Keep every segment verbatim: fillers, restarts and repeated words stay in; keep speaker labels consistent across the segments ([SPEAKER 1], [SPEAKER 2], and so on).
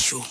[SPEAKER 1] Thabišo.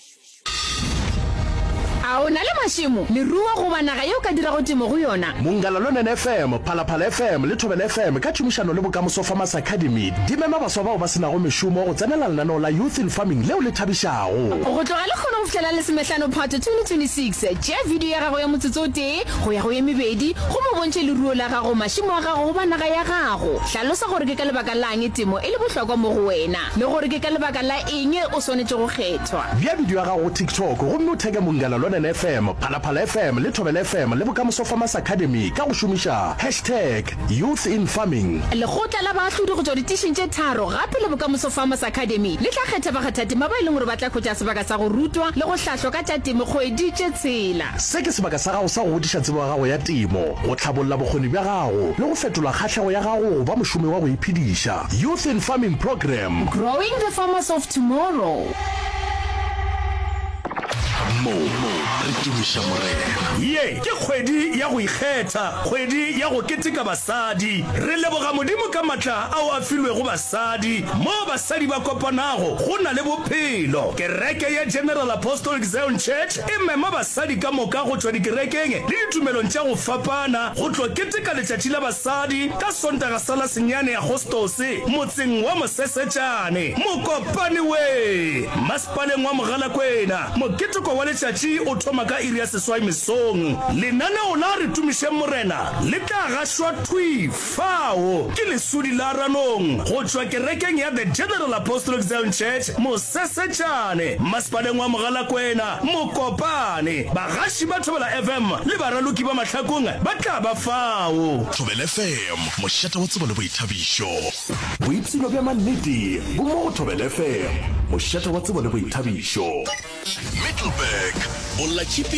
[SPEAKER 2] A o na le mashimo le ruwa go banaga yo ka dira go temo go yona.
[SPEAKER 3] Mongalalo F M, Phalaphala F M le Thobela F M ka tšhomišano le Bokamoso Farmers Academy di mema baswa bao ba sena go mešomo go tsenela lenaneo la Youth in Farming leo le thabišago.
[SPEAKER 2] Go tloga le kgona go fitlhela le semetlhano Phatwe twenty twenty-six tšea video ya gago ya motsotso tee go ya go ye mebedi go mo bontšhe le ruo la gago mashimo a gago go banaga ya gago. Hlalosa gore ke ka lebaka la eng temo e le bohlokwa mo go wena le gore ke ka lebaka la eng o swanetse go kgethwa.
[SPEAKER 3] Bia video ya gago go TikTok gomme o theke Mongalalo F M, Phalaphala F M le Thobela F M le Bokamoso Farmers Academy ka go šomiša hashtag Youth in Farming.
[SPEAKER 2] Lekgotla la baahlodi go tswa ditisheng tše tharo gape le Bokamoso Farmers Academy le tla kgetha bakgathatema ba e leng gore ba tla khotša sebaka sa go rutwa le go hlahlwa ka tša temo kgwedi tše tshela.
[SPEAKER 3] Se ke sebaka sa gago sa go godiša tsebo ya gago ya temo, go tlhabolla bokgoni bja gago le go fetola kgahlego ya gago ba mošomi wa go iphediša. Youth in Farming Program,
[SPEAKER 2] growing the farmers of tomorrow.
[SPEAKER 1] Mo re tumisha morena.
[SPEAKER 4] Ye ke kgwedi ya go ikgetha, kgwedi ya go keteka basadi. Re leboga modimo ka matla ao a filwe go basadi mo basadi ba kopanago go na le bophelo. Kereke ya General Apostolic Zion Church e mema basadi ka moka go tswa dikerekeng le ditumelong tša go fapana go tlo keteka letšatši la basadi ka Sontaga sala senyane ya Agostose motseng wa Mosesetšane. Mokopane we Masepaleng wa Mogalakwena moketeko wa letšatši o thoma ka iri ya seswai mesong. Lenaneo la re tumiše morena le tla gašwa twi fao ke lesudi la ranong go tšwa kerekeng ya The General Apostolic Zion Church Mosesetšane Masepaleng wa Mogalakwena Mokopane. Bagaši ba Thobela F M le baraloki ba mahlakong ba tla ba fao.
[SPEAKER 1] Thobela F M, mošata wa tsebo le boithabišo.
[SPEAKER 3] boipshino bja mannete bo mo go Thobela F M, mošata wa tsebo le boithabišo.
[SPEAKER 1] Middleburg, Bolla Chipi